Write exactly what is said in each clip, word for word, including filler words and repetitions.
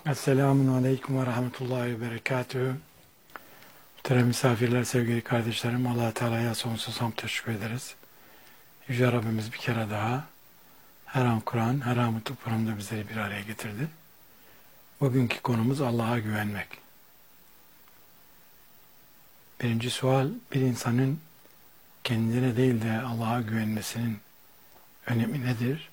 Esselamun Aleyküm ve Rahmetullahi ve Berekatühü. Muhterem misafirler, sevgili kardeşlerim, Allah-u Teala'ya sonsuz hamd teşekkür ederiz. Yüce Rabbimiz bir kere daha her an Kur'an, her an mutlu programda bizleri bir araya getirdi. Bugünkü konumuz Allah'a güvenmek. Birinci sual, bir insanın kendine değil de Allah'a güvenmesinin önemi nedir?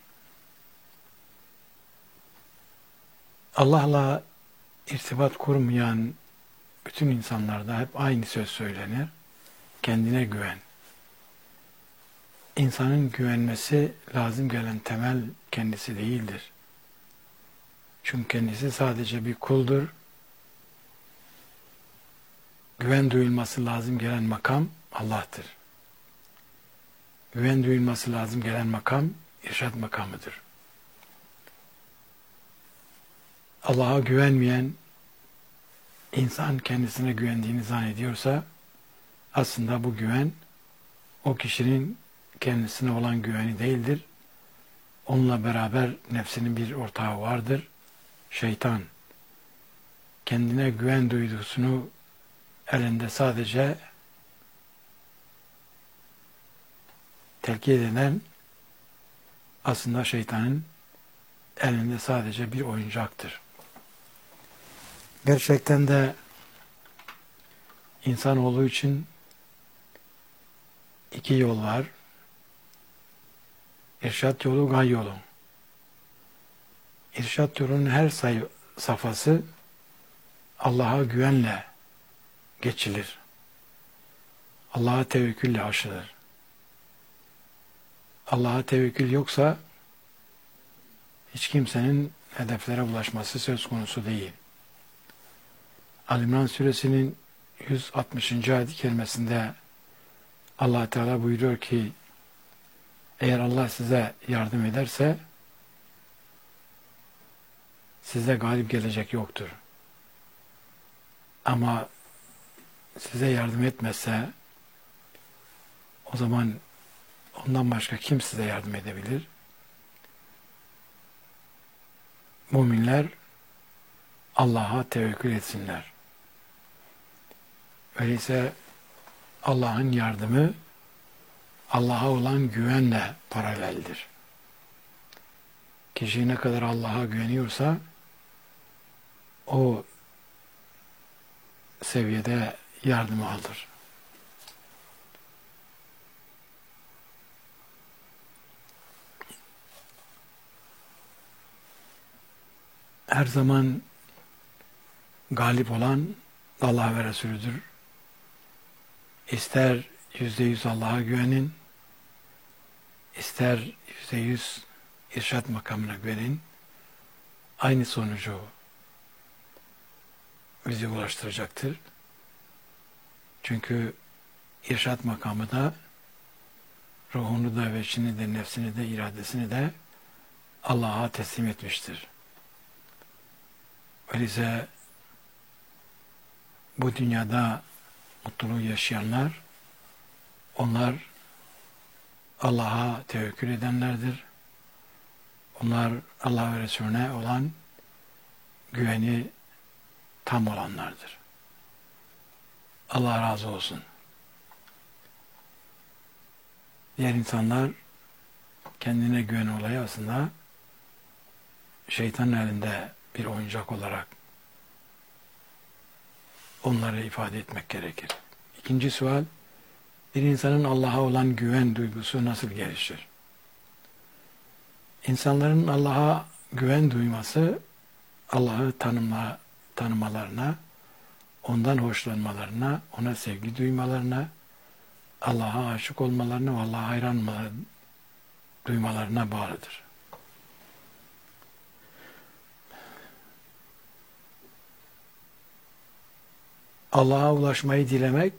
Allah'la irtibat kurmayan bütün insanlarda hep aynı söz söylenir. Kendine güven. İnsanın güvenmesi lazım gelen temel kendisi değildir. Çünkü kendisi sadece bir kuldur. Güven duyulması lazım gelen makam Allah'tır. Güven duyulması lazım gelen makam irşad makamıdır. Allah'a güvenmeyen insan kendisine güvendiğini zannediyorsa aslında bu güven o kişinin kendisine olan güveni değildir. Onunla beraber nefsinin bir ortağı vardır. Şeytan. Kendine güven duygusunu elinde sadece telkin eden aslında şeytanın elinde sadece bir oyuncaktır. Gerçekten de insanoğlu için iki yol var. İrşad yolu, gay yolu. İrşad yolunun her sayı, safhası Allah'a güvenle geçilir. Allah'a tevekkülle aşılır. Allah'a tevekkül yoksa hiç kimsenin hedeflere ulaşması söz konusu değil. Ali-İmran suresinin yüz altmışıncı ayet-i kerimesinde Allah Teala buyuruyor ki eğer Allah size yardım ederse size galip gelecek yoktur. Ama size yardım etmezse o zaman ondan başka kim size yardım edebilir? Müminler Allah'a tevekkül etsinler. Öyleyse Allah'ın yardımı Allah'a olan güvenle paraleldir. Kişi ne kadar Allah'a güveniyorsa o seviyede yardımı alır. Her zaman galip olan Allah ve Resulüdür. İster yüzde yüz Allah'a güvenin, ister yüzde yüz irşad makamına güvenin, aynı sonucu bizi ulaştıracaktır. Çünkü irşad makamı da ruhunu da ve içini de nefsini de iradesini de Allah'a teslim etmiştir. Öyleyse bu dünyada mutluluğu yaşayanlar, onlar Allah'a tevekkül edenlerdir. Onlar Allah ve Resulüne olan güveni tam olanlardır. Allah razı olsun. Diğer insanlar kendine güven olayı aslında şeytanın elinde bir oyuncak olarak onları ifade etmek gerekir. İkinci sual, bir insanın Allah'a olan güven duygusu nasıl gelişir? İnsanların Allah'a güven duyması, Allah'ı tanıma, tanımalarına, ondan hoşlanmalarına, ona sevgi duymalarına, Allah'a aşık olmalarına ve Allah'a hayran duymalarına bağlıdır. Allah'a ulaşmayı dilemek,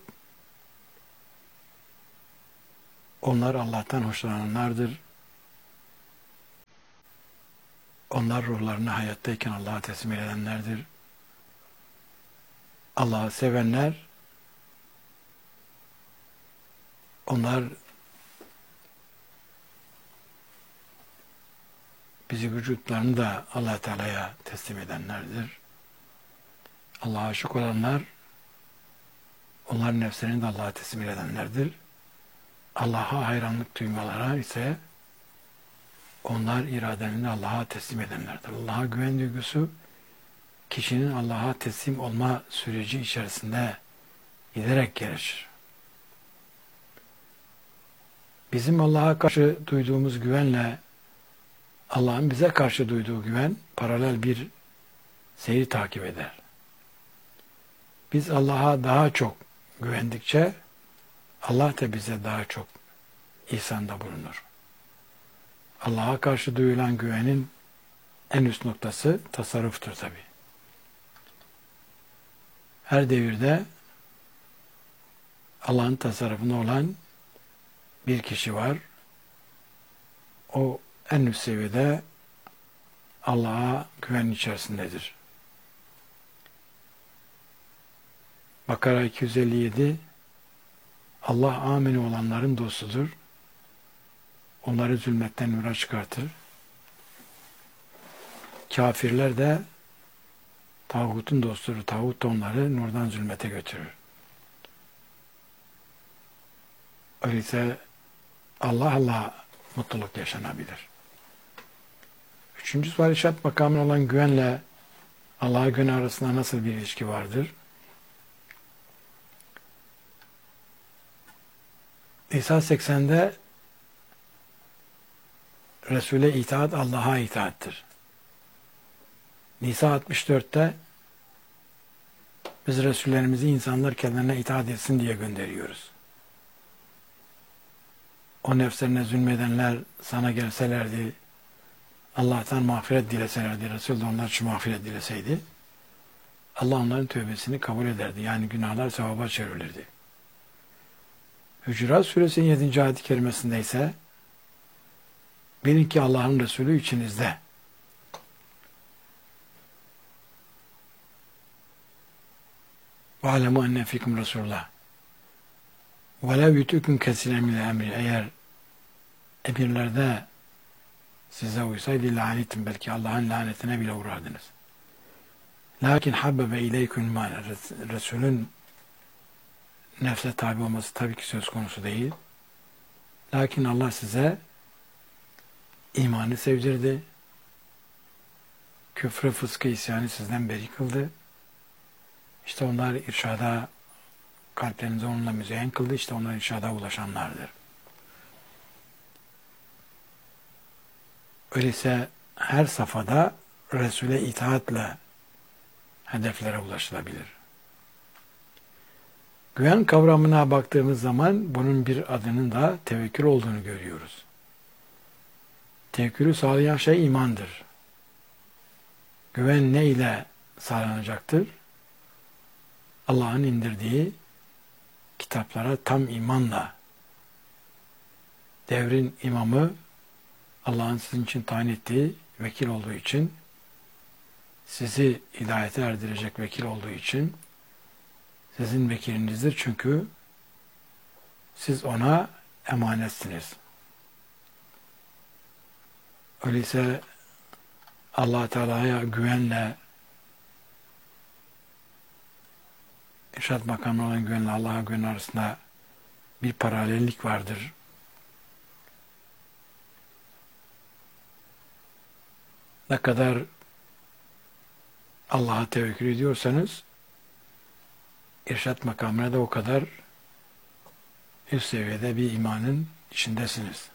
onlar Allah'tan hoşlananlardır. Onlar ruhlarını hayattayken Allah'a teslim edenlerdir. Allah'ı sevenler, onlar bizi vücutlarını da Allah Teala'ya teslim edenlerdir. Allah'a aşık olanlar, onların nefslerini de Allah'a teslim edenlerdir. Allah'a hayranlık duymalara ise onlar iradelerini Allah'a teslim edenlerdir. Allah'a güven duygusu, kişinin Allah'a teslim olma süreci içerisinde giderek gelişir. Bizim Allah'a karşı duyduğumuz güvenle Allah'ın bize karşı duyduğu güven paralel bir seyri takip eder. Biz Allah'a daha çok güvendikçe Allah da bize daha çok ihsanda bulunur. Allah'a karşı duyulan güvenin en üst noktası tasarruftur tabi. Her devirde Allah'ın tasarrufunda olan bir kişi var. O en üst seviyede Allah'a güven içerisindedir. Bakara iki yüz elli yedi Allah amini olanların dostudur. Onları zulmetten nura çıkartır. Kafirler de tağutun dostudur. Tağut da onları nurdan zulmete götürür. Öyleyse Allah Allah mutluluk yaşanabilir. Üçüncü sual irşad makamına olan güvenle Allah'a güven arasında nasıl bir ilişki vardır? İsa seksende Resul'e itaat Allah'a itaattir. Nisa altmış dörtte biz Resullerimizi insanlar kendilerine itaat etsin diye gönderiyoruz. O nefslerine zulmedenler sana gelselerdi, Allah'tan mağfiret dileselerdi, Resul de onlar için mağfiret dileseydi, Allah onların tövbesini kabul ederdi. Yani günahlar sevaba çevrilirdi. Hücurat Suresinin yedinci ayet-i kerimesinde ise bilin ki Allah'ın Resulü içinizde. وَعَلَمُوا اَنَّ فِيكُمْ رَسُولَهِ وَلَوْ يُتُكُمْ كَسِيرًا مِنَ الْاَمْرِ Eğer emirlerde size uysaydı lanetim, belki Allah'ın lanetine bile uğrardınız. Lakin habbebe ileyküm iman. Resulün nefse tabi olması tabii ki söz konusu değil. Lakin Allah size imanı sevdirdi. Küfrü, fıskı, isyanı sizden beri kıldı. İşte onlar irşada, kalplerinizi onunla müzeyyen kıldı. İşte onlar irşada ulaşanlardır. Öyleyse her safhada Resul'e itaatle hedeflere ulaşılabilir. Güven kavramına baktığımız zaman bunun bir adının da tevekkül olduğunu görüyoruz. Tevekkülü sağlayan şey imandır. Güven ne ile sağlanacaktır? Allah'ın indirdiği kitaplara tam imanla. Devrin imamı Allah'ın sizin için tayin ettiği vekil olduğu için, sizi hidayete erdirecek vekil olduğu için sizin vekilinizdir, çünkü siz ona emanetsiniz. Öyleyse Allah Teala'ya güvenle, irşad makamına olan güvenle Allah'a güven arasında bir paralellik vardır. Ne kadar Allah'a tevekkül ediyorsanız irşad makamına da o kadar üst seviyede bir imanın içindesiniz.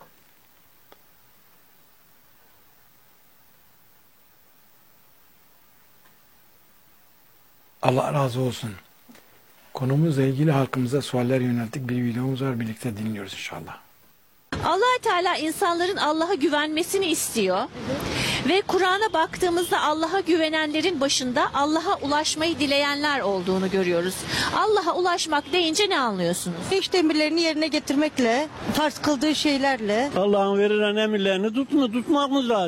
Allah razı olsun. Konumuzla ilgili halkımıza sualler yönelttik. Bir videomuz var. Birlikte dinliyoruz inşallah. Allah Teala insanların Allah'a güvenmesini istiyor. Ve Kur'an'a baktığımızda Allah'a güvenenlerin başında Allah'a ulaşmayı dileyenler olduğunu görüyoruz. Allah'a ulaşmak deyince ne anlıyorsunuz? İşte emirlerini yerine getirmekle, farz kıldığı şeylerle. Allah'ın verilen emirlerini tutma, tutmamız lazım.